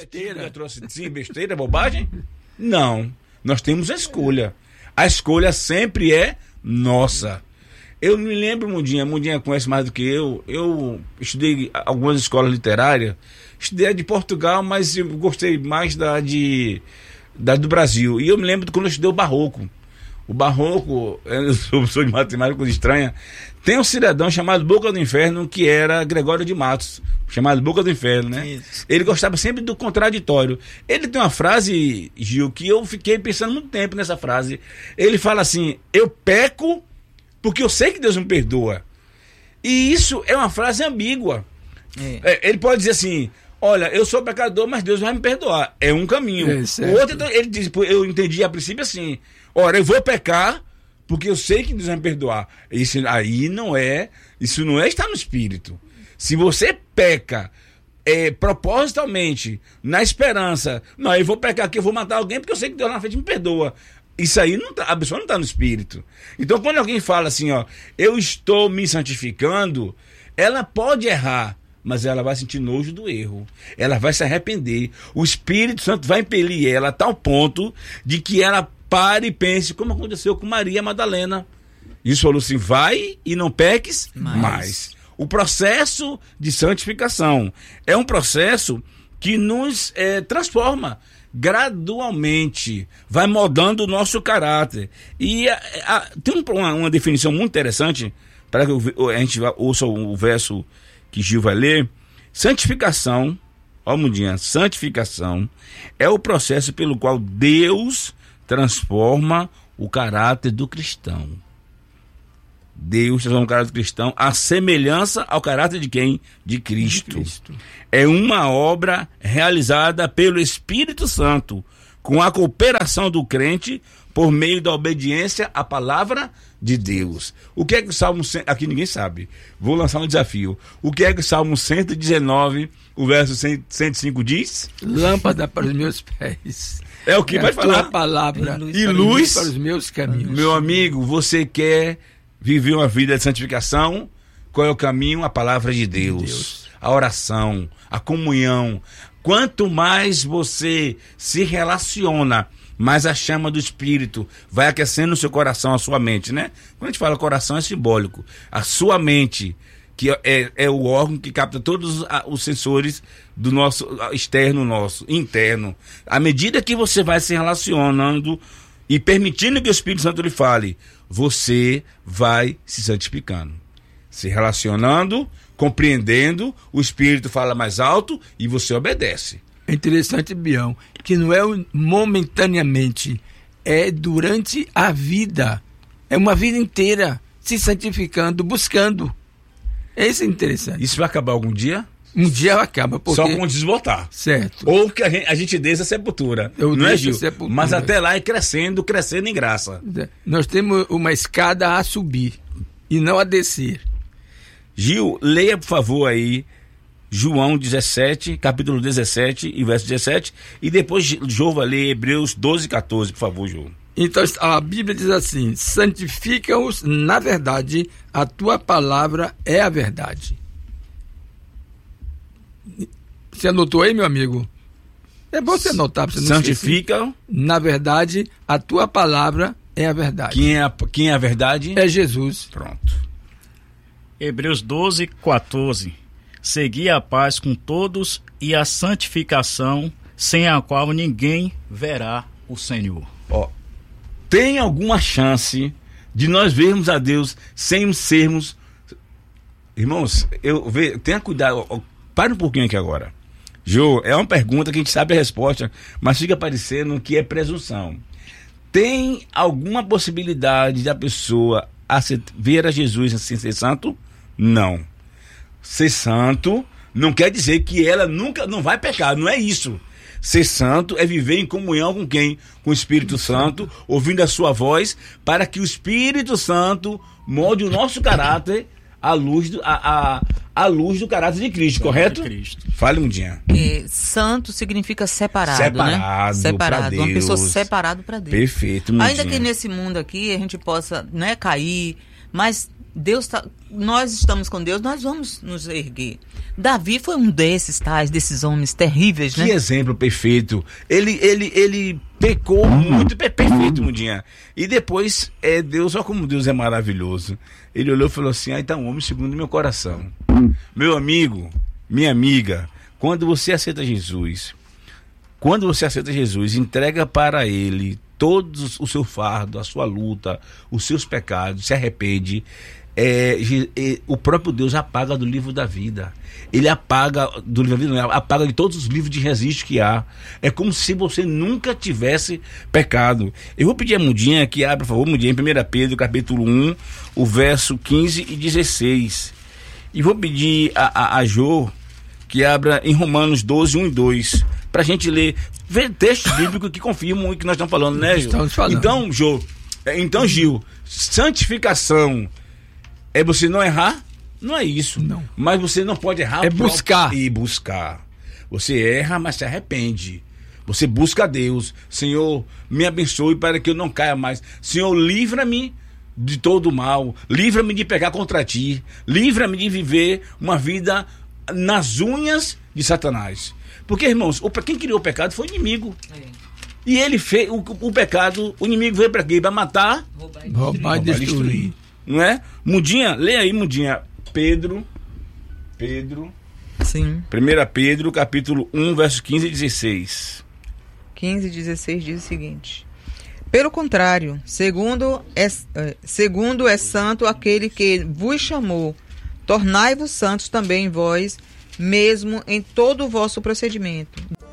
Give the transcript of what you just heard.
besteira. Trouxe, sim, besteira, bobagem? Não. Nós temos a escolha. A escolha sempre é nossa. Eu me lembro, Mundinha conhece mais do que eu estudei algumas escolas literárias, estudei a de Portugal, mas eu gostei mais da do Brasil. E eu me lembro de quando eu estudei o Barroco. O Barroco, eu sou professor de matemática, coisa estranha, tem um cidadão chamado Boca do Inferno, que era Gregório de Matos, chamado Boca do Inferno, né? Isso. Ele gostava sempre do contraditório. Ele tem uma frase, Gil, que eu fiquei pensando muito tempo nessa frase. Ele fala assim: eu peco porque eu sei que Deus me perdoa. E isso é uma frase ambígua. Ele pode dizer assim: olha, eu sou pecador, mas Deus vai me perdoar. É um caminho. O outro, ele diz, eu entendi a princípio assim: ora, eu vou pecar porque eu sei que Deus vai me perdoar. Isso não é estar no espírito. Se você peca propositalmente, na esperança, não, eu vou pecar aqui, eu vou matar alguém porque eu sei que Deus na frente me perdoa. Isso aí a pessoa não está no espírito. Então, quando alguém fala assim, eu estou me santificando, ela pode errar, mas ela vai sentir nojo do erro. Ela vai se arrepender. O Espírito Santo vai impelir ela a tal ponto de que ela pare e pense, como aconteceu com Maria Madalena. Jesus falou assim: vai e não peques mais. O processo de santificação é um processo que nos transforma gradualmente, vai moldando o nosso caráter. E tem uma definição muito interessante, para que a gente ouça o verso que Gil vai ler. Santificação, Mundinha, santificação é o processo pelo qual Deus transforma o caráter do cristão. Deus transforma o caráter do cristão à semelhança ao caráter de quem? De Cristo. É uma obra realizada pelo Espírito Santo, com a cooperação do crente por meio da obediência à palavra de Deus. O que é que o Salmo... Aqui ninguém sabe. Vou lançar um desafio. O que é que o Salmo 119, o verso 105 diz? Lâmpada para os meus pés. É o que vai falar. A tua palavra e luz para os meus caminhos. Meu amigo, você quer viver uma vida de santificação? Qual é o caminho? A palavra de Deus. A oração, a comunhão. Quanto mais você se relaciona, mais a chama do Espírito vai aquecendo o seu coração, a sua mente, né? Quando a gente fala coração, é simbólico. A sua mente, que é o órgão que capta todos os sensores do nosso externo, nosso interno. À medida que você vai se relacionando e permitindo que o Espírito Santo lhe fale, você vai se santificando. Se relacionando, compreendendo, o Espírito fala mais alto e você obedece. É interessante, Bião, que não é momentaneamente, é durante a vida. É uma vida inteira se santificando, buscando. Isso é interessante. Isso vai acabar algum dia? Um dia acaba. Porque... Só com desbotar. Certo. Ou que a gente desça a sepultura. Não é, Gil? Mas até lá é crescendo em graça. Nós temos uma escada a subir e não a descer. Gil, leia por favor aí João 17, capítulo 17 e verso 17, e depois João vai ler Hebreus 12, 14, por favor, João. Então a Bíblia diz assim: santifica-os na verdade, a tua palavra é a verdade. Você anotou aí, meu amigo? É bom você anotar para você não santifica. Na verdade, a tua palavra é a verdade. Quem é a verdade? É Jesus. Pronto. Hebreus 12, 14. Segui a paz com todos e a santificação, sem a qual ninguém verá o Senhor. Tem alguma chance de nós vermos a Deus sem sermos... Irmãos, tenha cuidado. Para um pouquinho aqui agora. Jô, é uma pergunta que a gente sabe a resposta, mas fica parecendo que é presunção. Tem alguma possibilidade da pessoa ver a Jesus sem ser santo? Não. Ser santo não quer dizer que ela nunca não vai pecar, não é isso. Ser santo é viver em comunhão com quem? Com o Espírito Santo, ouvindo a sua voz, para que o Espírito Santo molde o nosso caráter à luz do caráter de Cristo, correto? De Cristo. Fale, Mundinha. Santo significa separado, né? Separado, uma pessoa separada para Deus. Perfeito, Mundinha. Ainda que nesse mundo aqui a gente possa, cair, mas Nós estamos com Deus, nós vamos nos erguer. Davi foi um desses homens terríveis, né? Que exemplo perfeito. Ele pecou muito, perfeito, Mundinha. E depois, Deus, olha como Deus é maravilhoso. Ele olhou e falou assim: ah, então, homem segundo meu coração. Meu amigo, minha amiga, quando você aceita Jesus, entrega para Ele todos o seu fardo, a sua luta, os seus pecados, se arrepende, o próprio Deus apaga do livro da vida. Ele apaga do livro da vida, não, apaga de todos os livros de registro que há. É como se você nunca tivesse pecado. Eu vou pedir a Mundinha que abra, por favor, Mundinha, em 1 Pedro, capítulo 1, o verso 15 e 16. E vou pedir a Jô que abra em Romanos 12, 1 e 2, pra gente ler, ver textos bíblicos que confirmam o que nós estamos falando, né, Gil? Estamos falando. Então, Jô, Gil, santificação é você não errar? Não é isso. Não. Mas você não pode errar. É buscar. E buscar. Você erra, mas se arrepende. Você busca a Deus. Senhor, me abençoe para que eu não caia mais. Senhor, livra-me de todo mal. Livra-me de pecar contra ti. Livra-me de viver uma vida nas unhas de Satanás. Porque, irmãos, quem criou o pecado foi o inimigo. E ele fez o pecado, o inimigo veio para quê? Para matar, roubar e destruir. Não é? Mundinha, lê aí, Mundinha. Pedro. Sim. 1 Pedro, capítulo 1, versos 15 e 16. 15 e 16 diz o seguinte: pelo contrário, segundo é santo aquele que vos chamou, tornai-vos santos também vós, mesmo em todo o vosso procedimento.